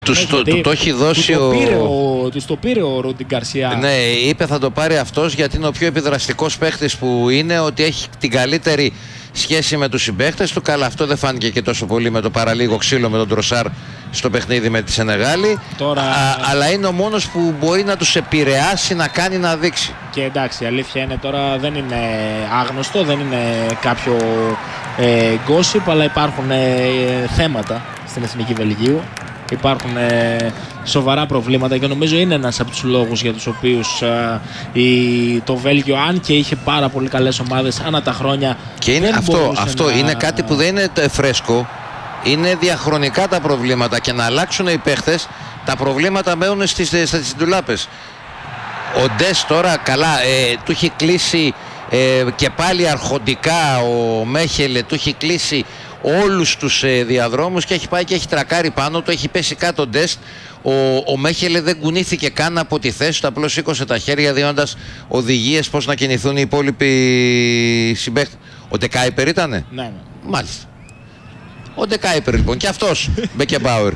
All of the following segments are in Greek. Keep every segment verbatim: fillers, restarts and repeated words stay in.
Τους το, το, το έχει δώσει του ο... Το πήρε ο... Τους το πήρε ο Ρούντι Γκαρσία. Ναι, είπε θα το πάρει αυτός γιατί είναι ο πιο επιδραστικός παίχτης που είναι, ότι έχει την καλύτερη σχέση με τους συμπαίχτες του. Καλά, αυτό δεν φάνηκε και τόσο πολύ με το παραλίγο ξύλο με τον Τροσάρ στο παιχνίδι με τη Σενεγάλη. Τώρα... Α, αλλά είναι ο μόνος που μπορεί να τους επηρεάσει, να κάνει, να δείξει. Και εντάξει, η αλήθεια είναι τώρα δεν είναι άγνωστο, δεν είναι κάποιο ε, gossip, αλλά υπάρχουν ε, θέματα στην Εθνική Βελγίου. Υπάρχουν ε, σοβαρά προβλήματα και νομίζω είναι ένας από τους λόγους για τους οποίους ε, η, το Βέλγιο, αν και είχε πάρα πολύ καλές ομάδες ανά τα χρόνια, και είναι δεν αυτό, αυτό να... είναι κάτι που δεν είναι φρέσκο. Είναι διαχρονικά τα προβλήματα και να αλλάξουν οι παίχτες, τα προβλήματα μένουν στις, στις ντουλάπες. Ο Ντες τώρα καλά, ε, του έχει κλείσει ε, και πάλι αρχοντικά ο Μέχελε, του έχει κλείσει όλους τους ε, διαδρόμους και έχει πάει και έχει τρακάρει πάνω του, έχει πέσει κάτω Ντες. Ο, ο Μέχελε δεν κουνήθηκε καν από τη θέση του, απλώς σήκωσε τα χέρια δίνοντας οδηγίες πώς να κινηθούν οι υπόλοιποι συμπαίχτες. Ο Ντεκάιπερ ήτανε? Ναι, ναι. Μάλιστα. Ο Ντεκάιπερ λοιπόν και αυτός Μπεκεμπάουερ.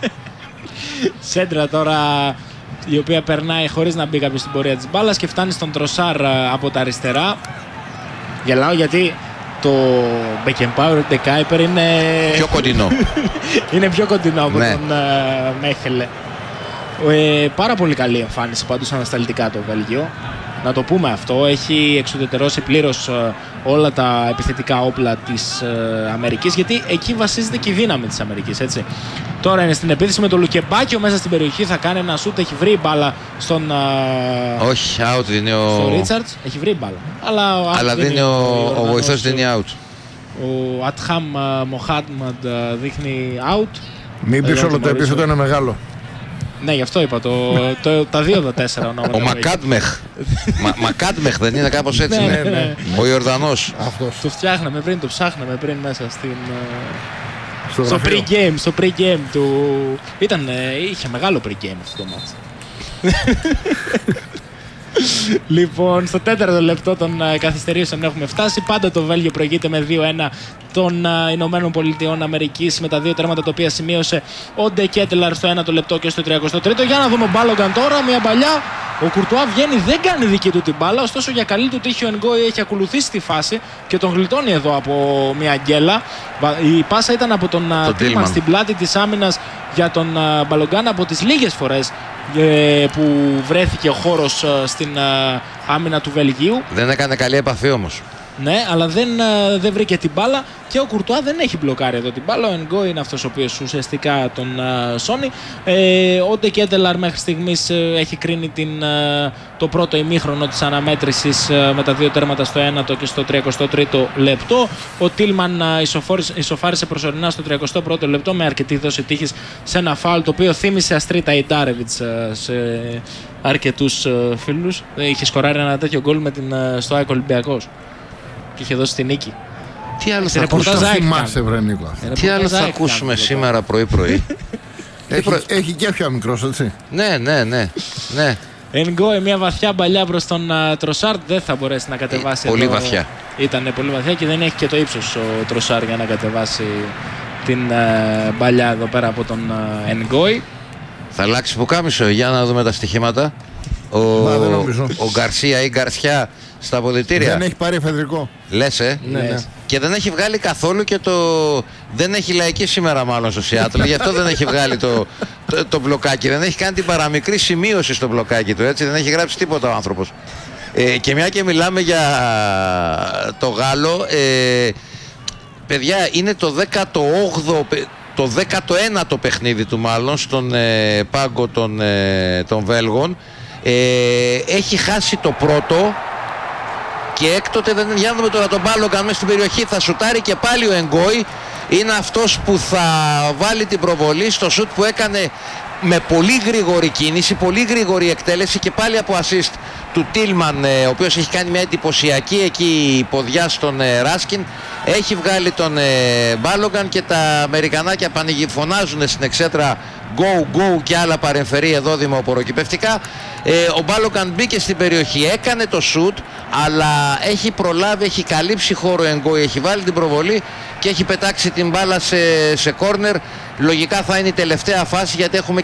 Σέντρα τώρα η οποία περνάει χωρίς να μπει κάποιος στην πορεία της μπάλας και φτάνει στον Τροσάρ από τα αριστερά. Γελάω γιατί το Μπεκεμπάουερ Ντεκάιπερ είναι πιο κοντινό. είναι πιο κοντινό από ναι. τον uh, Μέχελε. Ε, πάρα πολύ καλή εμφάνιση πάντως ανασταλτικά το Βέλγιο. Να το πούμε αυτό, έχει εξουδετερώσει πλήρως uh, όλα τα επιθετικά όπλα της uh, Αμερικής, γιατί εκεί βασίζεται και η δύναμη της Αμερικής, έτσι. Τώρα είναι στην επίθεση με το Λουκεμπάκιο μέσα στην περιοχή, θα κάνει ένα σούτ, έχει βρει μπάλα στον... Uh, Όχι, out δίνει ο... στον Ρίτσαρτς, έχει βρει μπάλα. Αλλά, ο Αλλά δίνει ο, ο, ο βοηθός δίνει out. Ο Ατχάμ Μοχάμαντ uh, δείχνει out. Μην πεις όλο το επίθετο είναι μεγάλο. Ναι, γι' αυτό είπα, το, το, τα δύο τα τέσσερα ονόματα. Ο Μακάτμεχ. Μα, Μακάτμεχ δεν είναι κάπως έτσι? Ναι, ναι, ναι. Ο Ιορδανός. Αυτός. Το φτιάχναμε πριν, το ψάχναμε πριν μέσα στην, στο, στο pre-game, στο pre-game του... Ήταν, είχε μεγάλο pre-game αυτό το μάτς. Λοιπόν, στο τέταρτο λεπτό των uh, καθυστερήσεων έχουμε φτάσει. Πάντα το Βέλγιο προηγείται με δύο ένα των uh, Ηνωμένων Πολιτειών Αμερικής με τα δύο τέρματα τα οποία σημείωσε ο Ντε Κέτελαρ στο ένατο λεπτό και στο τριακοστό τρίτο. Για να δούμε Μπάλογκαν τώρα, μια παλιά. Ο Κουρτουά βγαίνει, δεν κάνει δική του την μπάλα. Ωστόσο, για καλή του τύχη ο Ενγκόι έχει ακολουθήσει τη φάση και τον γλιτώνει εδώ από μια γκέλα. Η πάσα ήταν από τον Τίλμαν στην πλάτη της άμυνας για τον uh, Μπαλογκάν, από τις λίγες φορές ε, που βρέθηκε ο χώρος uh, στην uh, άμυνα του Βελγίου. Δεν έκανε καλή επαφή όμως. Ναι, αλλά δεν, uh, δεν βρήκε την μπάλα και ο Κουρτουά δεν έχει μπλοκάρει εδώ την μπάλα. Ο Ενγκό είναι αυτός ο οποίος ουσιαστικά τον uh, σώνει. Ε, ο Ντε Κέτελαρ μέχρι στιγμής uh, έχει κρίνει την, uh, το πρώτο ημίχρονο της αναμέτρησης uh, με τα δύο τέρματα στο ένατο και στο τριακοστό τρίτο λεπτό. Ο Τίλμαν uh, ισοφάρισε προσωρινά στο τριακοστό πρώτο λεπτό με αρκετή δόση τύχης σε ένα φάουλ το οποίο θύμισε Αστρίτα Ιντάρεβιτς uh, σε αρκετούς uh, φίλους. Είχε σκοράρει ένα τέτοιο γκολ με την, uh, στο ΑΕΚ Ολυμπιακός και είχε δώσει τη νίκη. Τι άλλο θα, ακούσουμε, θυμάσαι, βρε, Νίκο. Τι άλλο θα ακούσουμε σήμερα πρωί-πρωί? έχει, έχει και πιο μικρός, έτσι. Ναι, ναι, ναι, ναι. Ενγκόε, μια βαθιά μπαλιά προς τον uh, Τροσάρ, δεν θα μπορέσει να κατεβάσει. Ε, πολύ εδώ. βαθιά. Ήταν πολύ βαθιά και δεν έχει και το ύψος ο Τροσάρ για να κατεβάσει την uh, μπαλιά εδώ πέρα από τον uh, Ενγκόε. Θα αλλάξει πουκάμισο, για να δούμε τα στοιχήματα. Ο, ο Γκαρσία ή Γκαρσιά στα αποδυτήρια. Δεν έχει πάρει εφεδρικό. Λες, ε. Ναι, ναι. Και δεν έχει βγάλει καθόλου και το... Δεν έχει λαϊκή σήμερα μάλλον στο Σιάτλ. Γι' αυτό δεν έχει βγάλει το, το, το μπλοκάκι. Δεν έχει κάνει την παραμικρή σημείωση στο μπλοκάκι του, έτσι. Δεν έχει γράψει τίποτα ο άνθρωπος. Ε, και μια και μιλάμε για το Γάλλο, ε, παιδιά, είναι το δέκατο όγδοο... το δέκατο ένατο παιχνίδι του μάλλον στον ε, πάγκο των, ε, των Βέλγων. Ε, έχει χάσει το πρώτο και έκτοτε δεν... Για να δούμε τώρα τον Μπάλογκαν μέσα στην περιοχή, θα σουτάρει και πάλι ο Ενγκόι. Είναι αυτός που θα βάλει την προβολή στο σουτ που έκανε με πολύ γρήγορη κίνηση, πολύ γρήγορη εκτέλεση και πάλι από assist του Τίλμαν, ο οποίος έχει κάνει μια εντυπωσιακή εκεί ποδιά στον Ράσκιν. Έχει βγάλει τον Μπάλογκαν και τα Αμερικανάκια φωνάζουν στην εξέτρα go, go και άλλα παρεμφερεί εδώ δημοποροκυπευτικά. Ε, ο Μπάλογκαν μπήκε στην περιοχή, έκανε το σουτ, αλλά έχει προλάβει, έχει καλύψει χώρο Ενγκόι, έχει βάλει την προβολή και έχει πετάξει την μπάλα σε, σε κόρνερ. Λογικά θα είναι η τελευταία φάση, γιατί έχουμε